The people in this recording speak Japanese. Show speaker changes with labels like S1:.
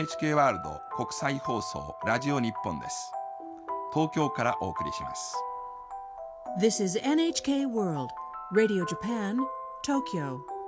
S1: NHK ワールド国際放送ラジオ日本です。東京からお送りします。
S2: This is NHK World Radio Japan, Tokyo